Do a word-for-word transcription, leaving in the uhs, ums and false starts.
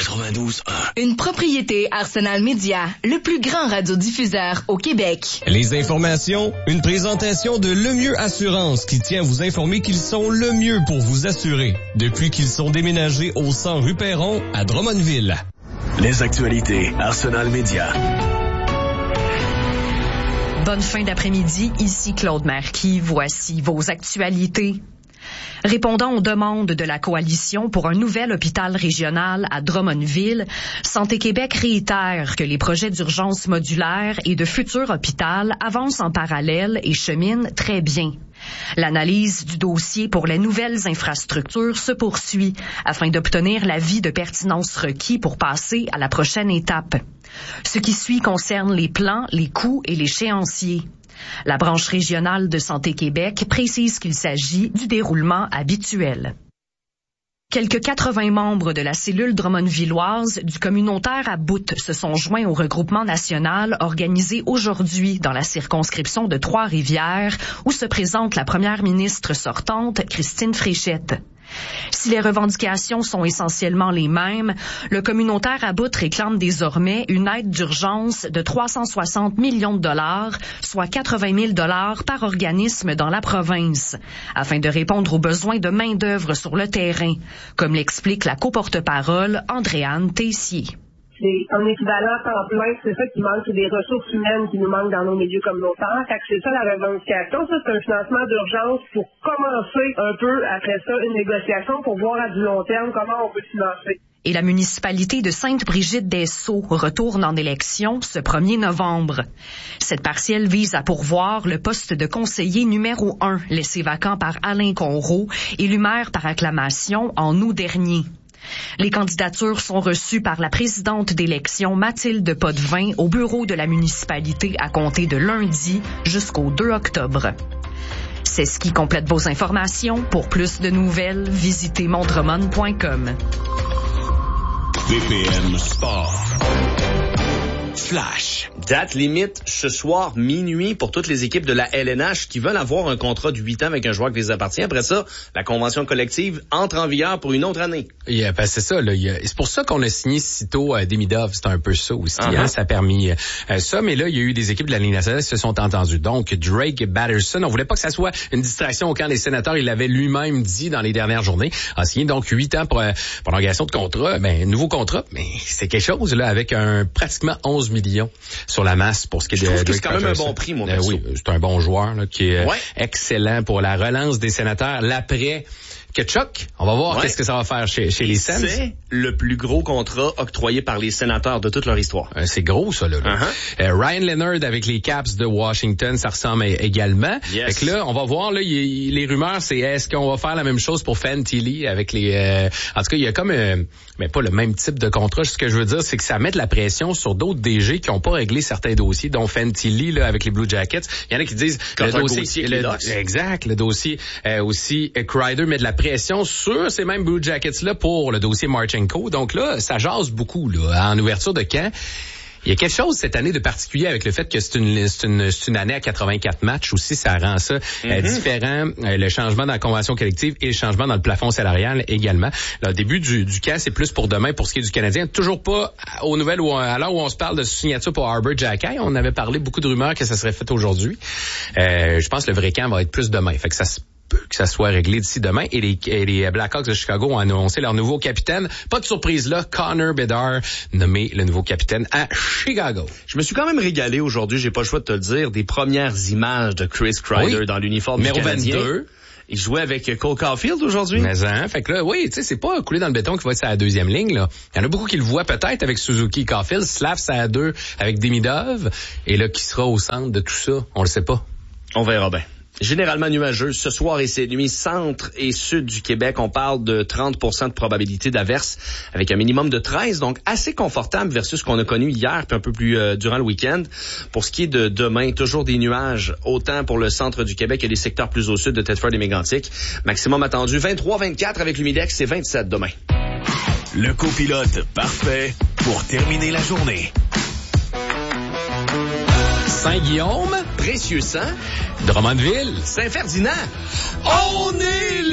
quatre-vingt-douze un. Une propriété Arsenal Média, le plus grand radiodiffuseur au Québec. Les informations, une présentation de Le Mieux Assurance qui tient à vous informer qu'ils sont le mieux pour vous assurer depuis qu'ils sont déménagés au cent rue Perron à Drummondville. Les actualités Arsenal Média. Bonne fin d'après-midi, ici Claude Marquis. Voici vos actualités. Répondant aux demandes de la Coalition pour un nouvel hôpital régional à Drummondville, Santé Québec réitère que les projets d'urgence modulaire et de futur hôpital avancent en parallèle et cheminent très bien. L'analyse du dossier pour les nouvelles infrastructures se poursuit afin d'obtenir l'avis de pertinence requis pour passer à la prochaine étape. Ce qui suit concerne les plans, les coûts et l'échéancier. La branche régionale de Santé Québec précise qu'il s'agit du déroulement habituel. Quelques quatre-vingts membres de la cellule drummondvilloise du communautaire à Bout se sont joints au regroupement national organisé aujourd'hui dans la circonscription de Trois-Rivières où se présente la première ministre sortante, Christine Fréchette. Si les revendications sont essentiellement les mêmes, le communautaire à Bout réclame désormais une aide d'urgence de trois cent soixante millions de dollars, soit quatre-vingt mille dollars par organisme dans la province, afin de répondre aux besoins de main-d'œuvre sur le terrain, comme l'explique la coporte-parole Andréane Tessier. C'est un équivalent temps plein, c'est ça qui manque, c'est des ressources humaines qui nous manquent dans nos milieux communautaires. Fait que c'est ça la revendication. Ça, c'est un financement d'urgence pour commencer un peu après ça une négociation pour voir à du long terme comment on peut financer. Et la municipalité de Sainte-Brigitte-des-Sceaux retourne en élection ce premier novembre. Cette partielle vise à pourvoir le poste de conseiller numéro un, laissé vacant par Alain Conroux, élu maire par acclamation en août dernier. Les candidatures sont reçues par la présidente d'élection Mathilde Potvin au bureau de la municipalité à compter de lundi jusqu'au deux octobre. C'est ce qui complète vos informations. Pour plus de nouvelles, visitez mondremon point com. B P M Sport. Flash. Date limite ce soir minuit pour toutes les équipes de la L N H qui veulent avoir un contrat de huit ans avec un joueur qui les appartient. Après ça, la convention collective entre en vigueur pour une autre année. Yeah, ben c'est ça. Là, a, c'est pour ça qu'on a signé si tôt euh, Demidov. C'est un peu ça aussi. Uh-huh. Hein, ça a permis euh, ça. Mais là, il y a eu des équipes de la Ligue nationale qui se sont entendues. Donc, Drake Batterson, on voulait pas que ça soit une distraction au camp des sénateurs. Il l'avait lui-même dit dans les dernières journées. A signé donc huit ans pour euh, prolongation de contrat. Ben, nouveau contrat. Mais c'est quelque chose là avec un pratiquement onze millions sur la masse pour ce qui est je de trouve que Drake c'est quand même Patterson. un bon prix, mon euh, Oui, c'est un bon joueur là, qui est ouais. excellent pour la relance des sénateurs. L'après Ketchuk, on va voir ouais. qu'est-ce que ça va faire chez, chez les Sens. C'est le plus gros contrat octroyé par les sénateurs de toute leur histoire. Euh, c'est gros, ça, là. là. Uh-huh. Euh, Ryan Leonard avec les Caps de Washington, ça ressemble également. Yes. Fait que là, on va voir, là, y, y, les rumeurs, c'est est-ce qu'on va faire la même chose pour Fantilli avec les... Euh, en tout cas, il y a comme... Euh, mais pas le même type de contrat. Ce que je veux dire, c'est que ça met de la pression sur d'autres D G qui n'ont pas réglé certains dossiers, dont Fantilli, là, avec les Blue Jackets. Il y en a qui disent... Quand le dossier, dossier le, exact, le dossier euh, aussi, euh, Kreider met de la pression sur ces mêmes Blue Jackets-là pour le dossier Marchenko. Donc là, ça jase beaucoup là, en ouverture de camp. Il y a quelque chose cette année de particulier avec le fait que c'est une, c'est une, c'est une année à quatre-vingt-quatre matchs aussi, ça rend ça mm-hmm. euh, différent. Euh, le changement dans la convention collective et le changement dans le plafond salarial également. Le début du, du camp, c'est plus pour demain pour ce qui est du Canadien. Toujours pas aux nouvelles où, à l'heure où on se parle de signature pour Arbor Xhekaj. On avait parlé beaucoup de rumeurs que ça serait fait aujourd'hui. Euh, je pense que le vrai camp va être plus demain. Fait que ça se que ça soit réglé d'ici demain. Et les, et les Blackhawks de Chicago ont annoncé leur nouveau capitaine. Pas de surprise là, Connor Bedard, nommé le nouveau capitaine à Chicago. Je me suis quand même régalé aujourd'hui, j'ai pas le choix de te le dire, des premières images de Chris Kreider oui. dans l'uniforme du Canadien. vingt-deux. Il jouait avec Cole Caulfield aujourd'hui. Mais hein, fait que là, oui, tu sais, c'est pas coulé dans le béton qu'il va être sa deuxième ligne, là. Il y en a beaucoup qui le voient peut-être avec Suzuki Caulfield, Slav ça à deux avec Demidov, et là, qui sera au centre de tout ça, on le sait pas. On verra bien. Généralement nuageux ce soir et cette nuit, centre et sud du Québec, on parle de trente pour cent de probabilité d'averse avec un minimum de treize, donc assez confortable versus ce qu'on a connu hier puis un peu plus euh, durant le week-end. Pour ce qui est de demain, toujours des nuages, autant pour le centre du Québec que les secteurs plus au sud de Thetford et Mégantic. Maximum attendu vingt-trois vingt-quatre avec l'humidex, c'est vingt-sept demain. Le copilote parfait pour terminer la journée. Saint-Guillaume, Précieux-Sang, Drummondville, Saint-Ferdinand. On est